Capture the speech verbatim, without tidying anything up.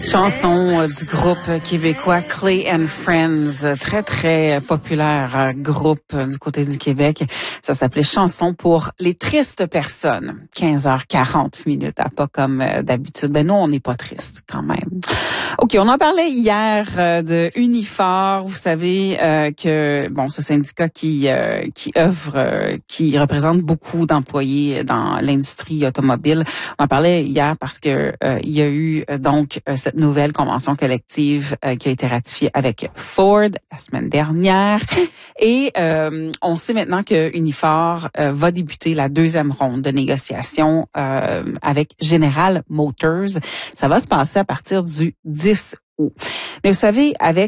Chanson du groupe québécois Clay and Friends, très très populaire groupe du côté du Québec. Ça s'appelait Chanson pour les tristes personnes. quinze heures quarante minutes, à pas comme d'habitude. Ben nous, on n'est pas tristes quand même. OK, on en parlait hier euh, de Unifor. Vous savez euh, que bon, ce syndicat qui euh, qui œuvre, euh, qui représente beaucoup d'employés dans l'industrie automobile. On en parlait hier parce que euh, il y a eu euh, donc euh, cette nouvelle convention collective euh, qui a été ratifiée avec Ford la semaine dernière. Et euh, on sait maintenant que Unifor euh, va débuter la deuxième ronde de négociations euh, avec General Motors. Ça va se passer à partir du dix août. Mais vous savez, avec